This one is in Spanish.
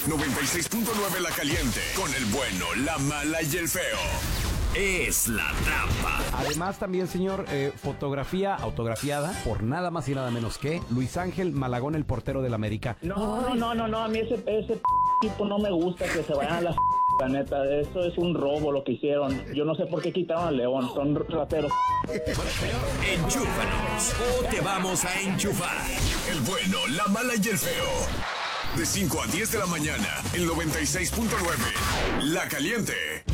96.9 La Caliente. Con el bueno, la mala y el feo. Es la trampa. Además también, señor, fotografía autografiada por nada más y nada menos que Luis Ángel Malagón, el portero del América. No, a mí ese tipo no me gusta, que se vayan a la neta, eso es un robo lo que hicieron. Yo no sé por qué quitaron al León, son rateros. Enchúfanos o te vamos a enchufar. El bueno, la mala y el feo. De 5 a 10 de la mañana, el 96.9. La Caliente.